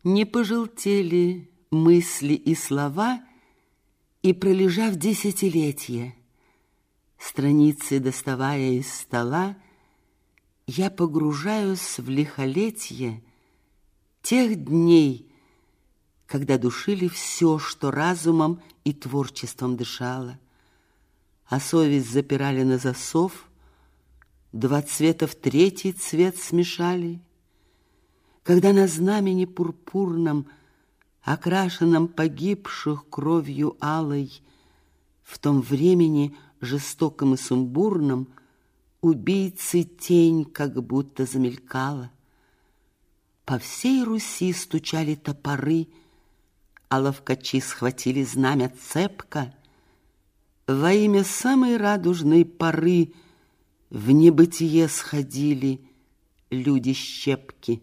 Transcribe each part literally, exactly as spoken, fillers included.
Не пожелтели мысли и слова, и, пролежав десятилетия, страницы доставая из стола, я погружаюсь в лихолетье тех дней, когда душили все, что разумом и творчеством дышало, а совесть запирали на засов, два цвета в третий цвет смешали, когда на знамени пурпурном, окрашенном погибших кровью алой, в том времени жестоком и сумбурном убийцы тень как будто замелькала. По всей Руси стучали топоры, а ловкачи схватили знамя цепко. Во имя самой радужной поры в небытие сходили люди-щепки.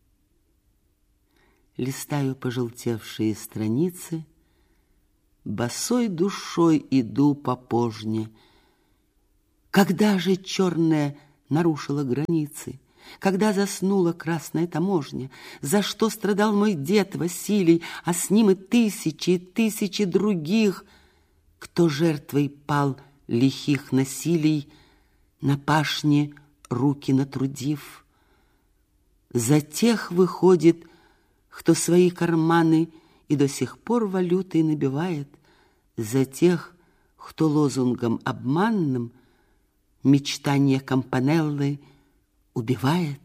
Листаю пожелтевшие страницы, босой душой иду по пожне. Когда же черная нарушила границы? Когда заснула красная таможня? За что страдал мой дед Василий, а с ним и тысячи, и тысячи других, кто жертвой пал лихих насилий, на пашне руки натрудив? За тех выходит, кто свои карманы и до сих пор валютой набивает, за тех, кто лозунгом обманным мечтания Кампанеллы убивает.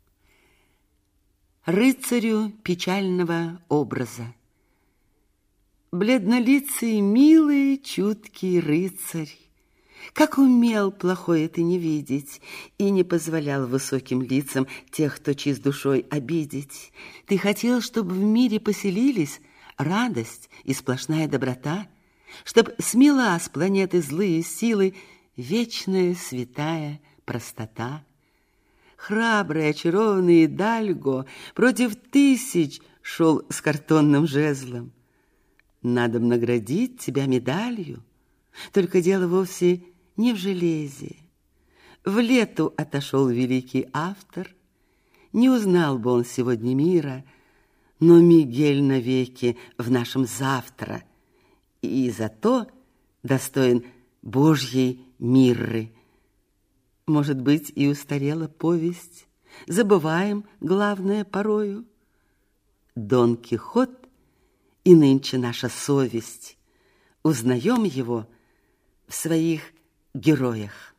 Рыцарю печального образа. Бледнолицый, милый, чуткий рыцарь, как умел плохое ты не видеть и не позволял высоким лицам тех, кто чист душой, обидеть. Ты хотел, чтобы в мире поселились радость и сплошная доброта, чтоб смела с планеты злые силы вечная святая простота. Храбрый, очарованный Дальго против тысяч шел с картонным жезлом. Надо наградить тебя медалью, только дело вовсе не в железе. В лету отошел великий автор, не узнал бы он сегодня мира, но Мигель навеки в нашем завтра, и зато достоин Божьей мирры. Может быть, и устарела повесть, забываем главное порою. Дон Кихот и нынче наша совесть, узнаем его в своих героях.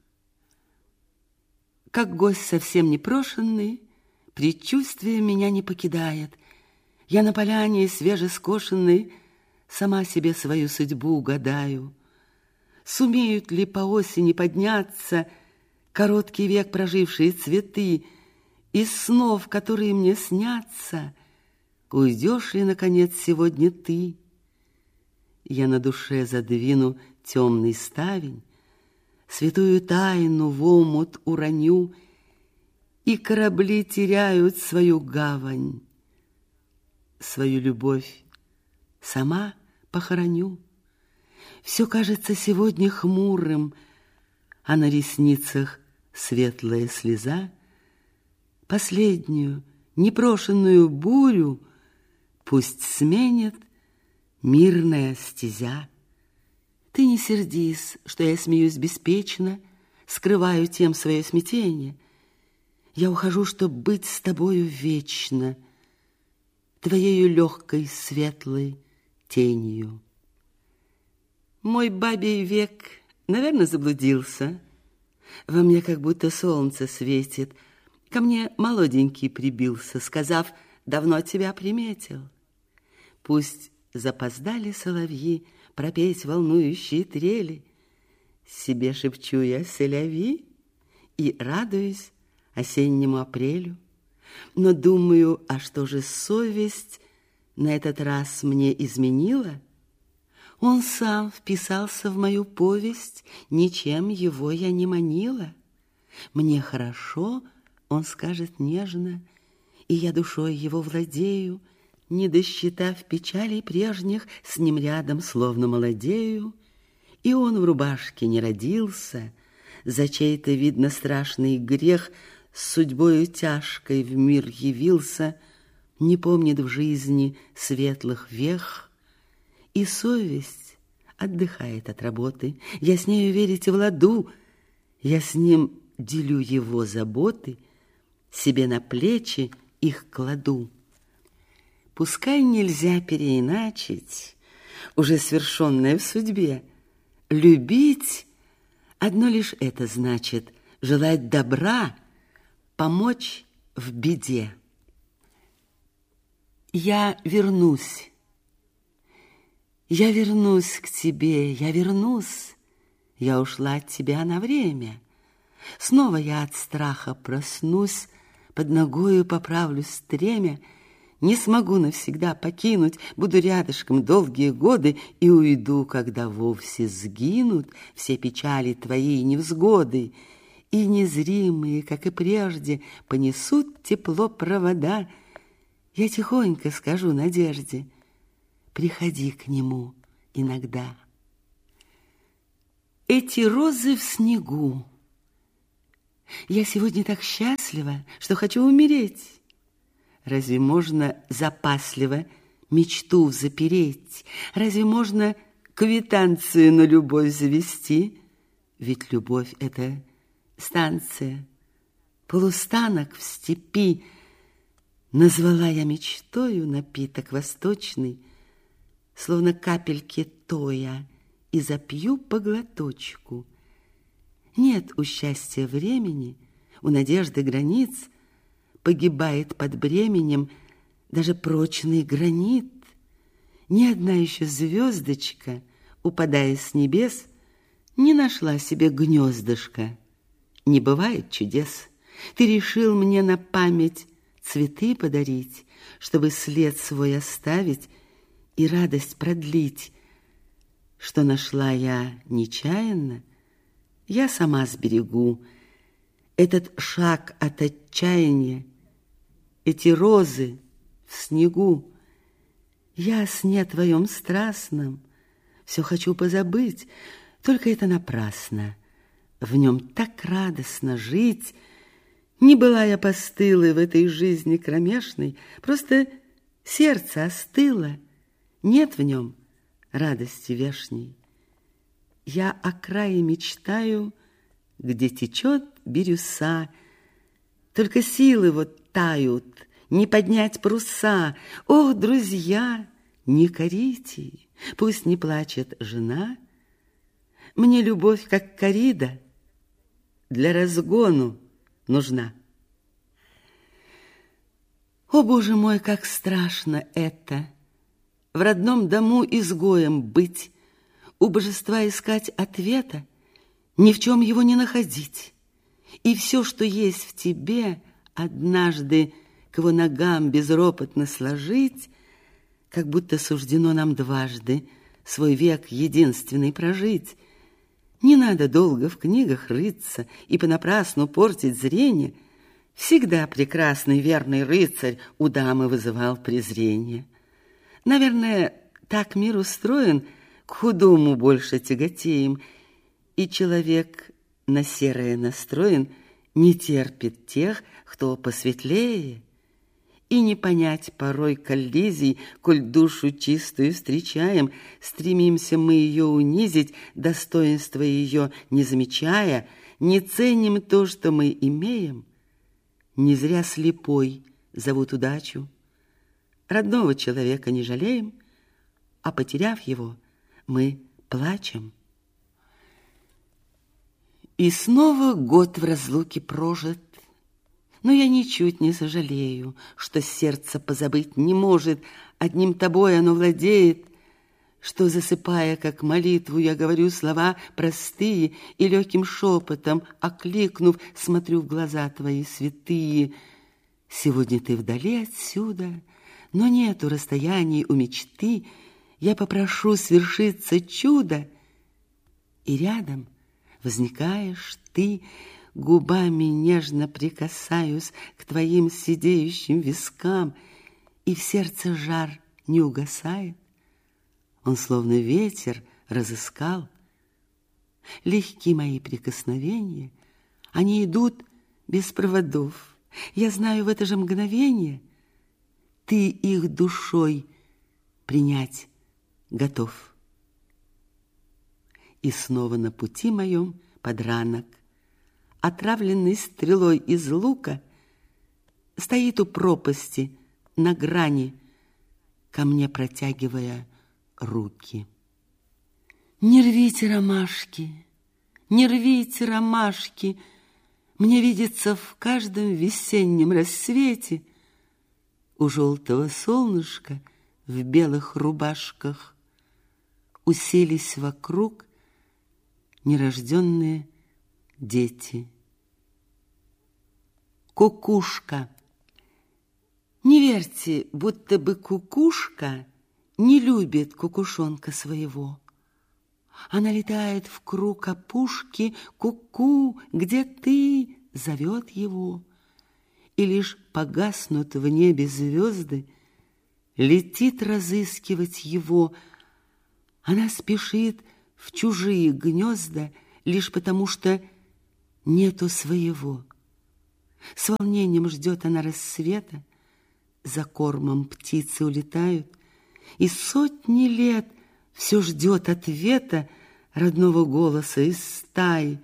Как гость совсем непрошенный, предчувствие меня не покидает. Я на поляне свежескошенной сама себе свою судьбу угадаю. Сумеют ли по осени подняться короткий век прожившие цветы из снов, которые мне снятся? Уйдешь ли, наконец, сегодня ты? Я на душе задвину темный ставень, святую тайну в омут уроню, и корабли теряют свою гавань. Свою любовь сама похороню. Все кажется сегодня хмурым, а на ресницах светлая слеза. Последнюю непрошенную бурю пусть сменит мирная стезя. Ты не сердись, что я смеюсь беспечно, скрываю тем свое смятение. Я ухожу, чтоб быть с тобою вечно, твоею легкой светлой тенью. Мой бабий век, наверное, заблудился. Во мне как будто солнце светит. Ко мне молоденький прибился, сказав: давно тебя приметил. Пусть запоздали соловьи пропеть волнующие трели, себе шепчу я селяви и радуюсь осеннему апрелю. Но думаю, а что же совесть на этот раз мне изменила? Он сам вписался в мою повесть, ничем его я не манила. Мне хорошо, он скажет нежно, и я душой его владею, не досчитав печалей прежних, с ним рядом словно молодею. И он в рубашке не родился, за чей-то, видно, страшный грех с судьбою тяжкой в мир явился. не помнит в жизни светлых вех, и совесть отдыхает от работы. Я с нею верить в ладу, я с ним делю его заботы, себе на плечи их кладу. Пускай нельзя переиначить уже свершенное в судьбе. Любить одно лишь это значит: желать добра, помочь в беде. Я вернусь, я вернусь к тебе, я вернусь, я ушла от тебя на время. Снова я от страха проснусь, под ногою поправлю стремя. Не смогу навсегда покинуть, буду рядышком долгие годы и уйду, когда вовсе сгинут все печали твои и невзгоды, и незримые, как и прежде, понесут тепло провода. Я тихонько скажу надежде: приходи к нему иногда. Эти розы в снегу. Я сегодня так счастлива, что хочу умереть. Разве можно запасливо мечту запереть? Разве можно квитанцию на любовь завести? Ведь любовь — это станция, полустанок в степи. Назвала я мечтою напиток восточный, словно капельки тоя, и запью по глоточку. Нет у счастья времени, у надежды границ, погибает под бременем даже прочный гранит. Ни одна еще звездочка, упадая с небес, не нашла себе гнездышка. Не бывает чудес. Ты решил мне на память цветы подарить, чтобы след свой оставить и радость продлить. Что нашла я нечаянно, я сама сберегу. Этот шаг от отчаяния, эти розы в снегу. Я о сне твоем страстном все хочу позабыть, только это напрасно. В нем так радостно жить. Не была я постылой в этой жизни кромешной, просто сердце остыло, нет в нем радости вешней. Я о крае мечтаю, где течет бирюса, только силы вот тают, не поднять паруса. Ох, друзья, не корите, пусть не плачет жена. Мне любовь, как корида, для разгону нужна. О, Боже мой, как страшно это! В родном дому изгоем быть, у божества искать ответа, ни в чем его не находить. И все, что есть в тебе, однажды к его ногам безропотно сложить, как будто суждено нам дважды свой век единственный прожить. Не надо долго в книгах рыться и понапрасну портить зрение. Всегда прекрасный верный рыцарь у дамы вызывал презрение. Наверное, так мир устроен, к худому больше тяготеем, и человек на серое настроен, не терпит тех, кто посветлее, и не понять порой коллизий, коль душу чистую встречаем, стремимся мы ее унизить, достоинства ее не замечая, не ценим то, что мы имеем. Не зря слепой зовут удачу. Родного человека не жалеем, а потеряв его, мы плачем. И снова год в разлуке прожит, но я ничуть не сожалею, что сердце позабыть не может, одним тобой оно владеет, что, засыпая, как молитву, я говорю слова простые и легким шепотом, окликнув, смотрю в глаза твои святые. Сегодня ты вдали отсюда, но нету расстояний у мечты, я попрошу свершиться чудо, и рядом возникаешь ты, губами нежно прикасаюсь к твоим сидеющим вискам, и в сердце жар не угасает. Он словно ветер разыскал. Легки мои прикосновения, они идут без проводов. Я знаю в это же мгновение, ты их душой принять готов. И снова на пути моем подранок, отравленный стрелой из лука, стоит у пропасти на грани, ко мне протягивая руки. Не рвите ромашки, не рвите ромашки, мне видится в каждом весеннем рассвете у желтого солнышка в белых рубашках уселись вокруг нерожденные дети. Кукушка. Не верьте, будто бы кукушка не любит кукушонка своего. Она летает в круг опушки, ку-ку, где ты, зовет его. И лишь погаснут в небе звезды, летит разыскивать его. Она спешит в чужие гнезда лишь потому, что нету своего. С волнением ждет она рассвета, за кормом птицы улетают, и сотни лет все ждет ответа родного голоса из стаи.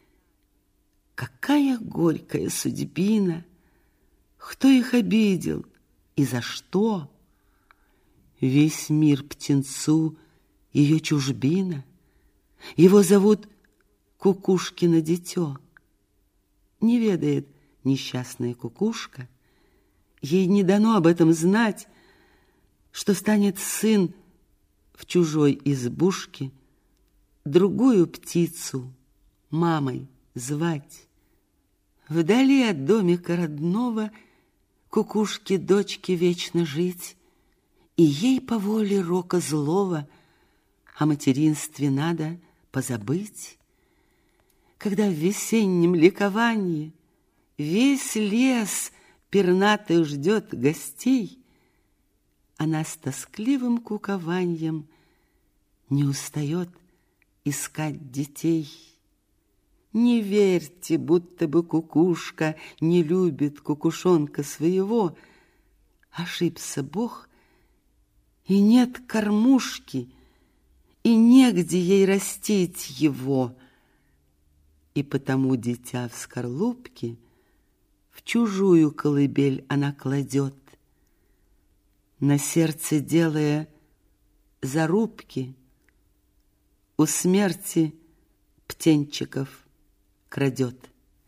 Какая горькая судьбина! Кто их обидел и за что? Весь мир птенцу ее чужбина. Его зовут Кукушкино дитё. Не ведает несчастная кукушка, ей не дано об этом знать, что станет сын в чужой избушке другую птицу мамой звать. Вдали от домика родного кукушке дочке вечно жить, и ей по воле рока злого о материнстве надо позабыть. Когда в весеннем ликовании весь лес пернатый ждет гостей, она с тоскливым кукованьем не устает искать детей. Не верьте, будто бы кукушка не любит кукушонка своего. Ошибся Бог, и нет кормушки, и негде ей растить его. И потому дитя в скорлупке в чужую колыбель она кладет, на сердце делая зарубки, у смерти птенчиков крадет.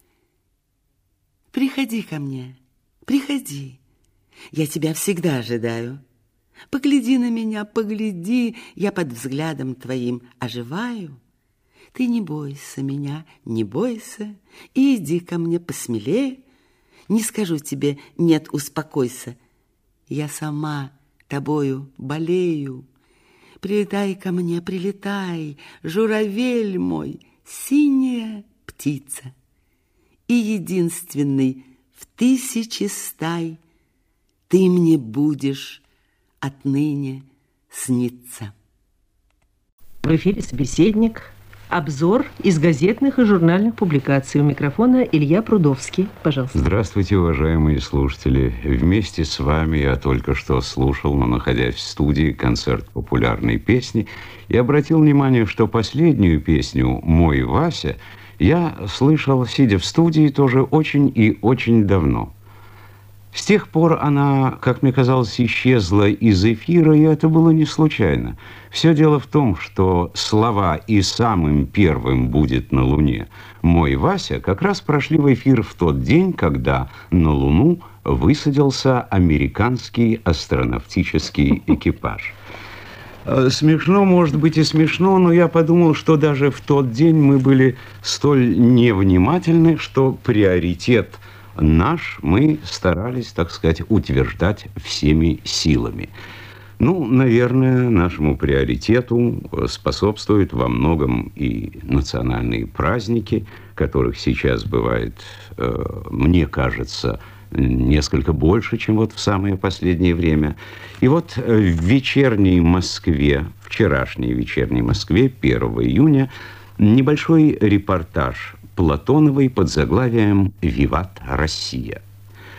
Приходи ко мне, приходи, я тебя всегда ожидаю. Погляди на меня, погляди, я под взглядом твоим оживаю. Ты не бойся меня, не бойся, и иди ко мне посмелее. Не скажу тебе «нет, успокойся», я сама тобою болею. Прилетай ко мне, прилетай, журавель мой, синяя птица. И единственный в тысячи стай ты мне будешь отныне снится. В эфире «Собеседник». Обзор из газетных и журнальных публикаций. У микрофона Илья Прудовский. Пожалуйста. Здравствуйте, уважаемые слушатели. Вместе с вами я только что слушал, но находясь в студии, концерт популярной песни и обратил внимание, что последнюю песню «Мой Вася» я слышал, сидя в студии, тоже очень и очень давно. С тех пор она, как мне казалось, исчезла из эфира, и это было не случайно. Все дело в том, что слова «и самым первым будет на Луне» «Мой Вася» как раз прошли в эфир в тот день, когда на Луну высадился американский астронавтический экипаж. Смешно, может быть, и смешно, но я подумал, что даже в тот день мы были столь невнимательны, что приоритет наш мы старались, так сказать, утверждать всеми силами. Ну, наверное, нашему приоритету способствуют во многом и национальные праздники, которых сейчас бывает, мне кажется, несколько больше, чем вот в самое последнее время. И вот в вечерней Москве, вчерашней вечерней Москве, первого июня, небольшой репортаж Платоновой под заглавием «Виват Россия».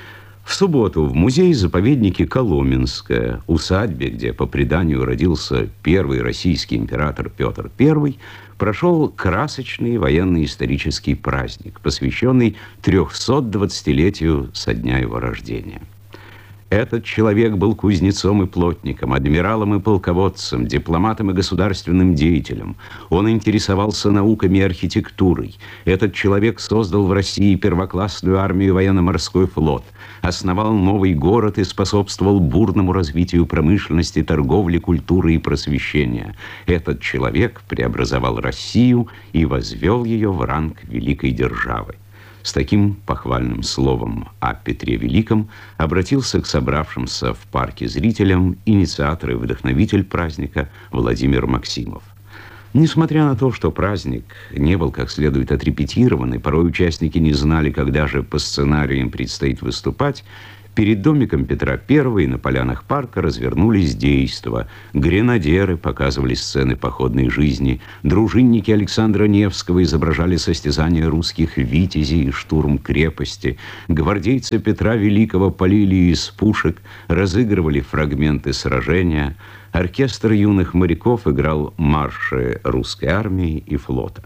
В субботу в музее-заповеднике Коломенское, усадьбе, где по преданию родился первый российский император Петр Первый, прошел красочный военно-исторический праздник, посвященный трехсотдвадцатилетию со дня его рождения. Этот человек был кузнецом и плотником, адмиралом и полководцем, дипломатом и государственным деятелем. Он интересовался науками и архитектурой. Этот человек создал в России первоклассную армию и военно-морской флот, основал новый город и способствовал бурному развитию промышленности, торговли, культуры и просвещения. Этот человек преобразовал Россию и возвел ее в ранг великой державы. С таким похвальным словом о Петре Великом обратился к собравшимся в парке зрителям инициатор и вдохновитель праздника Владимир Максимов. Несмотря на то, что праздник не был как следует отрепетирован, и порой участники не знали, когда же по сценарию им предстоит выступать, перед домиком Петра Первого и на полянах парка развернулись действа. Гренадеры показывали сцены походной жизни, дружинники Александра Невского изображали состязания русских витязей и штурм крепости, гвардейцы Петра Великого полили из пушек, разыгрывали фрагменты сражения, оркестр юных моряков играл марши русской армии и флота.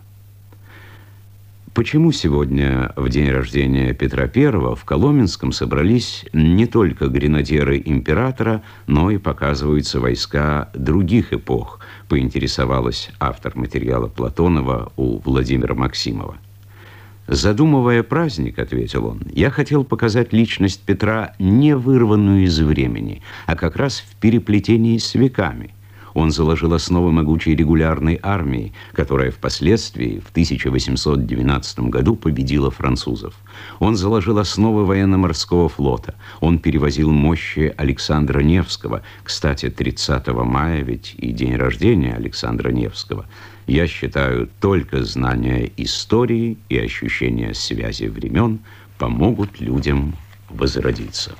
Почему сегодня, в день рождения Петра Первого, в Коломенском собрались не только гренадеры императора, но и показываются войска других эпох, поинтересовалась автор материала Платонова у Владимира Максимова. «Задумывая праздник, — ответил он, — я хотел показать личность Петра не вырванную из времени, а как раз в переплетении с веками. Он заложил основы могучей регулярной армии, которая впоследствии в тысяча восемьсот двенадцатом году победила французов. Он заложил основы военно-морского флота. Он перевозил мощи Александра Невского. Кстати, тридцатого мая ведь и день рождения Александра Невского. Я считаю, только знание истории и ощущение связи времен помогут людям возродиться».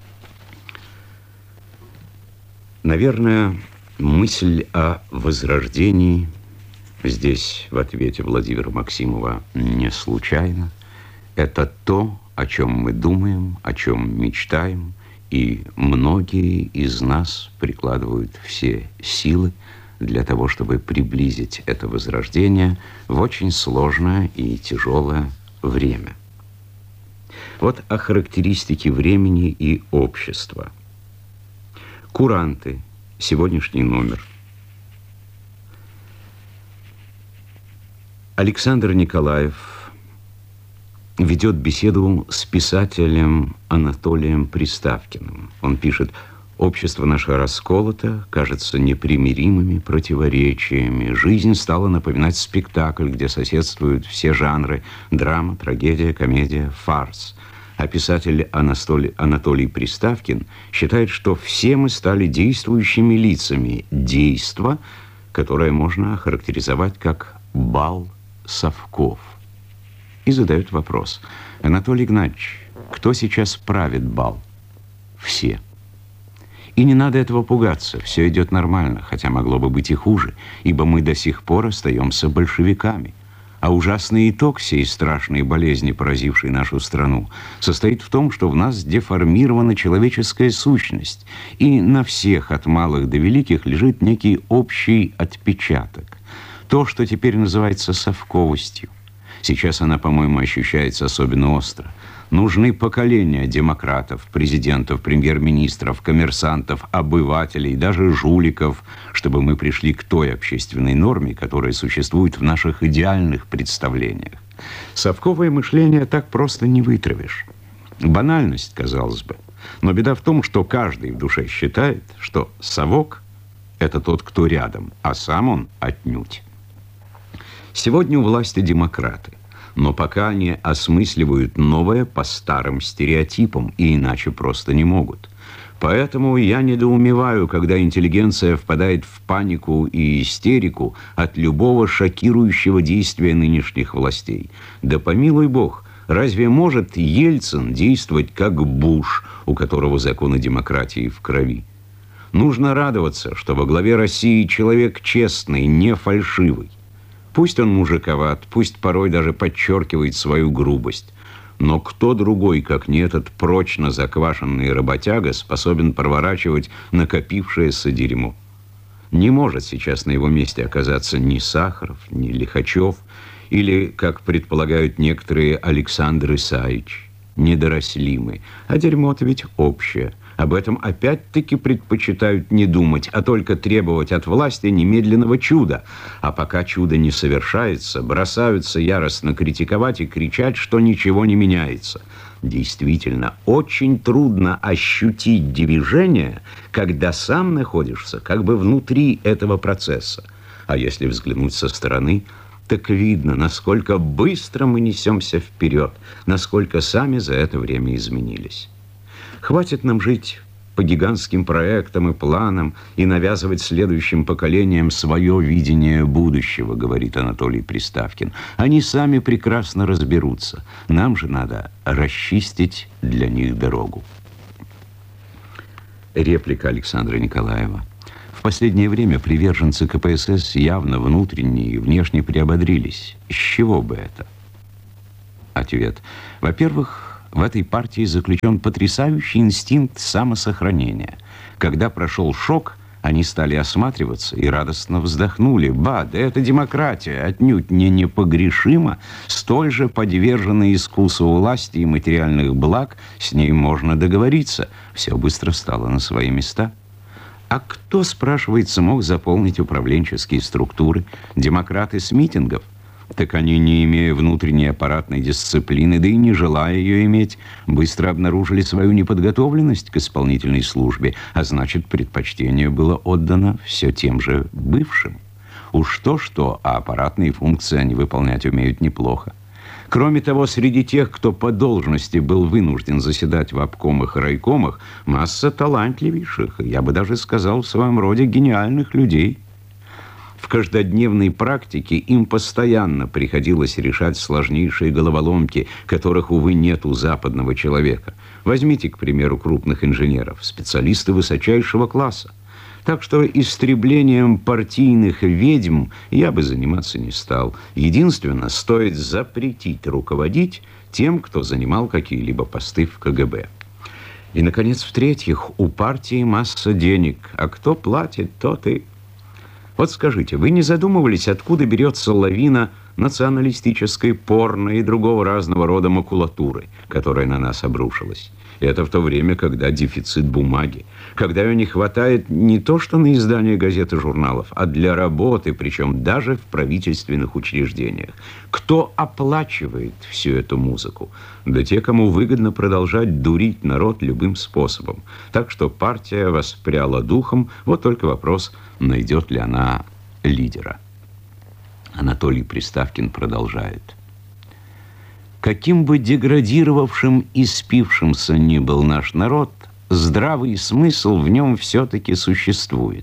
Наверное, мысль о возрождении здесь в ответе Владимира Максимова не случайно. Это то, о чем мы думаем, о чем мечтаем, и многие из нас прикладывают все силы для того, чтобы приблизить это возрождение в очень сложное и тяжелое время. Вот о характеристике времени и общества. Куранты. Сегодняшний номер. Александр Николаев ведет беседу с писателем Анатолием Приставкиным. Он пишет: «Общество наше расколото, кажется непримиримыми противоречиями. Жизнь стала напоминать спектакль, где соседствуют все жанры: драма, трагедия, комедия, фарс». А писатель Анатолий, Анатолий Приставкин считает, что все мы стали действующими лицами действа, которое можно охарактеризовать как бал совков. И задает вопрос: Анатолий Игнатьевич, кто сейчас правит бал? Все. И не надо этого пугаться, все идет нормально, хотя могло бы быть и хуже, ибо мы до сих пор остаемся большевиками. А ужасный итог всей страшной болезни, поразившей нашу страну, состоит в том, что в нас деформирована человеческая сущность, и на всех, от малых до великих, лежит некий общий отпечаток. То, что теперь называется совковостью. Сейчас она, по-моему, ощущается особенно остро. Нужны поколения демократов, президентов, премьер-министров, коммерсантов, обывателей, даже жуликов, чтобы мы пришли к той общественной норме, которая существует в наших идеальных представлениях. Совковое мышление так просто не вытравишь. Банальность, казалось бы. Но беда в том, что каждый в душе считает, что совок – это тот, кто рядом, а сам он отнюдь. Сегодня у власти демократы. Но пока они осмысливают новое по старым стереотипам, и иначе просто не могут. Поэтому я недоумеваю, когда интеллигенция впадает в панику и истерику от любого шокирующего действия нынешних властей. Да помилуй Бог, разве может Ельцин действовать как Буш, у которого законы демократии в крови? Нужно радоваться, что во главе России человек честный, не фальшивый. Пусть он мужиковат, пусть порой даже подчеркивает свою грубость. Но кто другой, как не этот прочно заквашенный работяга, способен проворачивать накопившееся дерьмо? Не может сейчас на его месте оказаться ни Сахаров, ни Лихачев, или, как предполагают некоторые, Александр Исаевич. Не доросли мы, а дерьмо-то ведь общее. Об этом опять-таки предпочитают не думать, а только требовать от власти немедленного чуда. А пока чудо не совершается, бросаются яростно критиковать и кричать, что ничего не меняется. Действительно, очень трудно ощутить движение, когда сам находишься как бы внутри этого процесса. А если взглянуть со стороны, так видно, насколько быстро мы несемся вперед, насколько сами за это время изменились. Хватит нам жить по гигантским проектам и планам и навязывать следующим поколениям свое видение будущего, говорит Анатолий Приставкин. Они сами прекрасно разберутся. Нам же надо расчистить для них дорогу. Реплика Александра Николаева. В последнее время приверженцы ка пэ эс эс явно внутренне и внешне приободрились. С чего бы это? Ответ. Во-первых, в этой партии заключен потрясающий инстинкт самосохранения. Когда прошел шок, они стали осматриваться и радостно вздохнули. Ба, да это демократия, отнюдь не непогрешима, столь же подвержена искусу власти и материальных благ, с ней можно договориться. Все быстро стало на свои места. А кто, спрашивается, мог заполнить управленческие структуры? Демократы с митингов? Так они, не имея внутренней аппаратной дисциплины, да и не желая ее иметь, быстро обнаружили свою неподготовленность к исполнительной службе, а значит, предпочтение было отдано все тем же бывшим. Уж то-что, а аппаратные функции они выполнять умеют неплохо. Кроме того, среди тех, кто по должности был вынужден заседать в обкомах и райкомах, масса талантливейших, я бы даже сказал, в своем роде гениальных людей. В каждодневной практике им постоянно приходилось решать сложнейшие головоломки, которых, увы, нет у западного человека. Возьмите, к примеру, крупных инженеров, специалисты высочайшего класса. Так что истреблением партийных ведьм я бы заниматься не стал. Единственное, стоит запретить руководить тем, кто занимал какие-либо посты в ка гэ бэ. И, наконец, в-третьих, у партии масса денег, а кто платит, тот и... Вот скажите, вы не задумывались, откуда берется лавина националистической, порно и другого разного рода макулатуры, которая на нас обрушилась? И это в то время, когда дефицит бумаги, когда ее не хватает не то что на издание газет и журналов, а для работы, причем даже в правительственных учреждениях. Кто оплачивает всю эту музыку? Да те, кому выгодно продолжать дурить народ любым способом. Так что партия воспряла духом, вот только вопрос, найдет ли она лидера. Анатолий Приставкин продолжает. Каким бы деградировавшим и спившимся ни был наш народ, здравый смысл в нем все-таки существует.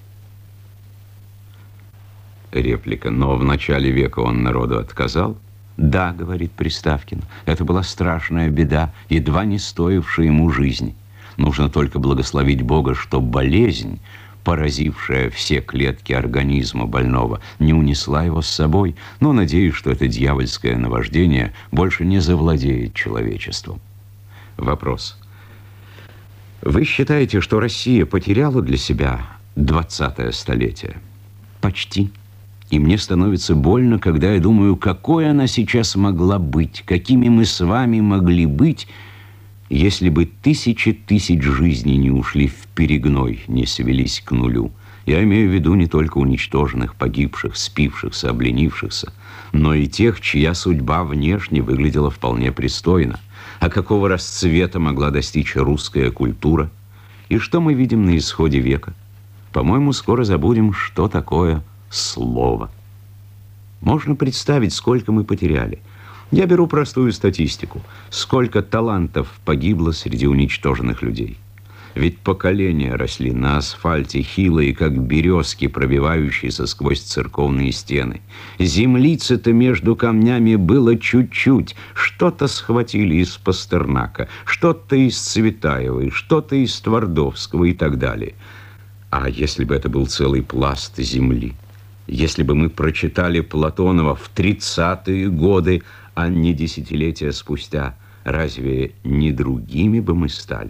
Реплика. Но в начале века он народу отказал? Да, говорит Приставкин, это была страшная беда, едва не стоившая ему жизни. Нужно только благословить Бога, что болезнь, поразившая все клетки организма больного, не унесла его с собой, но надеюсь, что это дьявольское наваждение больше не завладеет человечеством. Вопрос. Вы считаете, что Россия потеряла для себя двадцатое столетие? Почти. И мне становится больно, когда я думаю, какой она сейчас могла быть, какими мы с вами могли быть, если бы тысячи тысяч жизней не ушли в перегной, не свелись к нулю. Я имею в виду не только уничтоженных, погибших, спившихся, обленившихся, но и тех, чья судьба внешне выглядела вполне пристойно. А какого расцвета могла достичь русская культура? И что мы видим на исходе века? По-моему, скоро забудем, что такое слово. Можно представить, сколько мы потеряли. Я беру простую статистику. Сколько талантов погибло среди уничтоженных людей. Ведь поколения росли на асфальте, хилые, как березки, пробивающиеся сквозь церковные стены. Землицы-то между камнями было чуть-чуть. Что-то схватили из Пастернака, что-то из Цветаевой, что-то из Твардовского и так далее. А если бы это был целый пласт земли? Если бы мы прочитали Платонова в тридцатые годы, а не десятилетия спустя, разве не другими бы мы стали?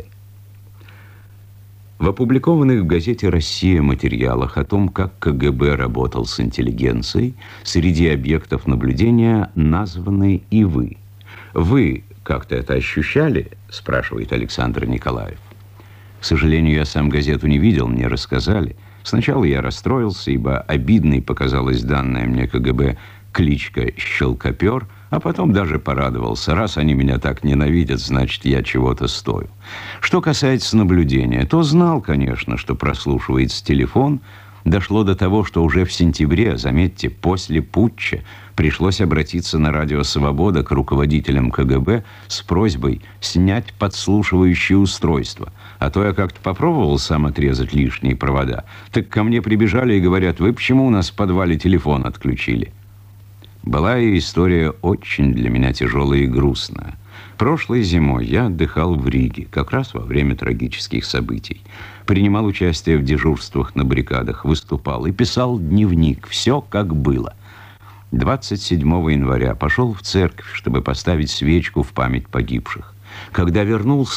В опубликованных в газете «Россия» материалах о том, как КГБ работал с интеллигенцией, среди объектов наблюдения названы и вы. Вы как-то это ощущали? Спрашивает Александр Николаев. К сожалению, я сам газету не видел, мне рассказали. Сначала я расстроился, ибо обидной показалась данная мне КГБ кличка «Щелкопер», а потом даже порадовался. Раз они меня так ненавидят, значит, я чего-то стою. Что касается наблюдения, то знал, конечно, что прослушивается телефон. Дошло до того, что уже в сентябре, заметьте, после путча, пришлось обратиться на радио «Свобода» к руководителям КГБ с просьбой снять подслушивающее устройство. А то я как-то попробовал сам отрезать лишние провода. Так ко мне прибежали и говорят: вы почему у нас в подвале телефон отключили? Была и история очень для меня тяжелая и грустная. Прошлой зимой я отдыхал в Риге, как раз во время трагических событий. Принимал участие в дежурствах на баррикадах, выступал и писал дневник. Все как было. двадцать седьмого января пошел в церковь, чтобы поставить свечку в память погибших. Когда вернулся,